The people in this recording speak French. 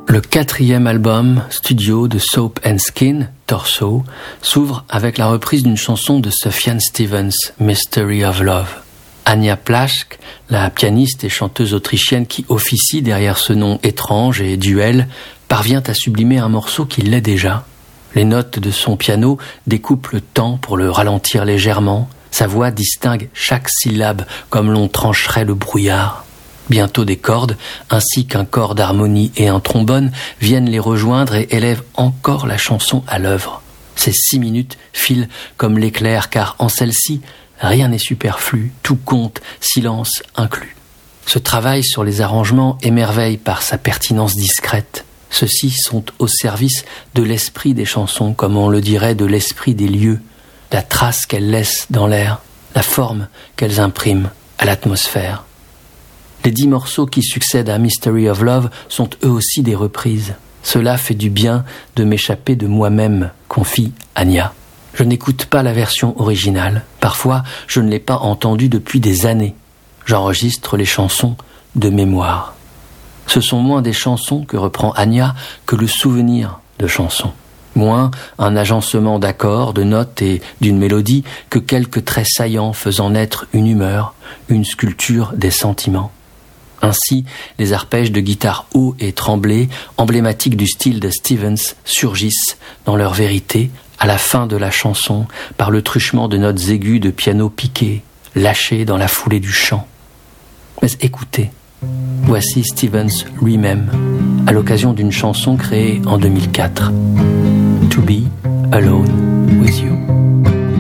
Le 4e album studio de Soap and Skin, Torso, s'ouvre avec la reprise d'une chanson de Sufjan Stevens, Mystery of Love. Anja Plaschke, la pianiste et chanteuse autrichienne qui officie derrière ce nom étrange et duel, parvient à sublimer un morceau qui l'est déjà. Les notes de son piano découpent le temps pour le ralentir légèrement. Sa voix distingue chaque syllabe comme l'on trancherait le brouillard. Bientôt des cordes, ainsi qu'un corps d'harmonie et un trombone, viennent les rejoindre et élèvent encore la chanson à l'œuvre. Ces 6 minutes filent comme l'éclair, car en celle-ci, rien n'est superflu, tout compte, silence inclus. Ce travail sur les arrangements émerveille par sa pertinence discrète. Ceux-ci sont au service de l'esprit des chansons, comme on le dirait de l'esprit des lieux, la trace qu'elles laissent dans l'air, la forme qu'elles impriment à l'atmosphère. Les 10 morceaux qui succèdent à Mystery of Love sont eux aussi des reprises. Cela fait du bien de m'échapper de moi-même, confie Anja. Je n'écoute pas la version originale. Parfois, je ne l'ai pas entendue depuis des années. J'enregistre les chansons de mémoire. Ce sont moins des chansons que reprend Anja que le souvenir de chansons. Moins un agencement d'accords, de notes et d'une mélodie que quelques traits saillants faisant naître une humeur, une sculpture des sentiments. Ainsi, les arpèges de guitare hauts et tremblés, emblématiques du style de Stevens, surgissent dans leur vérité à la fin de la chanson par le truchement de notes aiguës de piano piqué, lâchées dans la foulée du chant. Mais écoutez, voici Stevens lui-même, à l'occasion d'une chanson créée en 2004, To Be Alone.